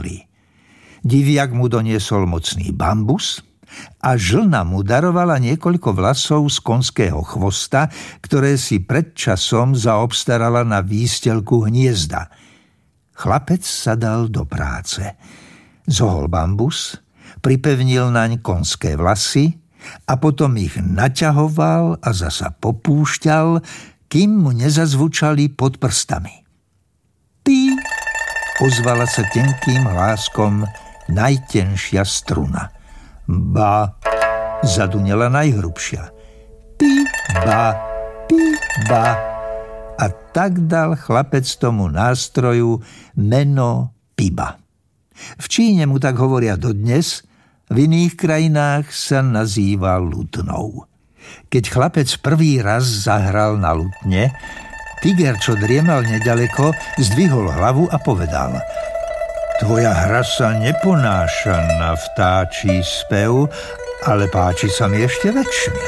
pomohli. Diviak mu doniesol mocný bambus a žlna mu darovala niekoľko vlasov z konského chvosta, ktoré si pred časom zaobstarala na výstelku hniezda. Chlapec sa dal do práce. Zohol bambus, pripevnil naň konské vlasy a potom ich naťahoval a zasa popúšťal, kým mu nezazvučali pod prstami. Pí, ozvala sa tenkým hláskom najtenšia struna. Ba, zadunela najhrubšia. Pí, ba, a tak dal chlapec tomu nástroju meno Piba. V Číne mu tak hovoria dodnes, v iných krajinách sa nazýva lutnou. Keď chlapec prvý raz zahral na lutne, tiger, čo driemal nedaleko, zdvihol hlavu a povedal: Tvoja hra sa neponáša na vtáčí spev, ale páči sa mi ešte večne.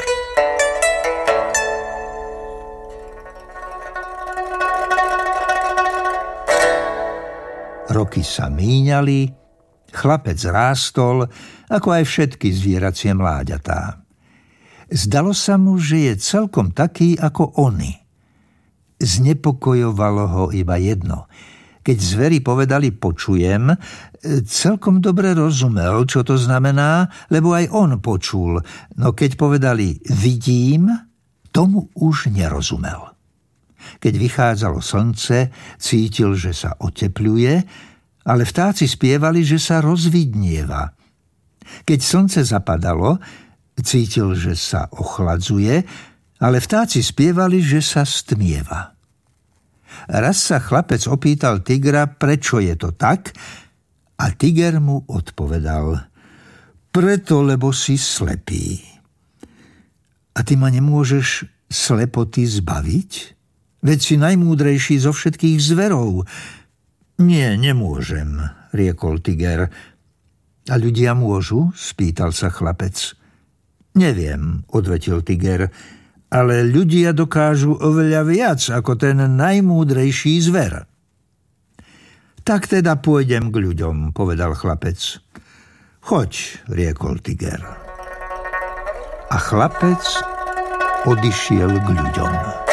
Roky sa míňali, chlapec rástol, ako aj všetky zvieracie mláďatá. Zdalo sa mu, že je celkom taký ako oni. Znepokojovalo ho iba jedno. Keď zveri povedali počujem, celkom dobre rozumel, čo to znamená, lebo aj on počul. No keď povedali vidím, tomu už nerozumel. Keď vychádzalo slnce, cítil, že sa otepľuje, ale vtáci spievali, že sa rozvidnieva. Keď slnce zapadalo, cítil, že sa ochladzuje, ale vtáci spievali, že sa stmieva. Raz sa chlapec opýtal tigra, prečo je to tak, a tiger mu odpovedal: Preto, lebo si slepý. A ty ma nemôžeš slepoty zbaviť? Veď si najmúdrejší zo všetkých zverov. Nie, nemôžem, riekol tiger. A ľudia môžu? Spýtal sa chlapec. Neviem, odvetil tiger, ale ľudia dokážu oveľa viac ako ten najmúdrejší zver. Tak teda pôjdem k ľuďom, povedal chlapec. Choď, riekol tiger. A chlapec odišiel k ľuďom.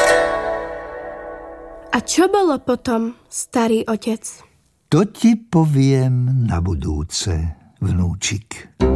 A čo bolo potom, starý otec? To ti poviem na budúce, vnúčik.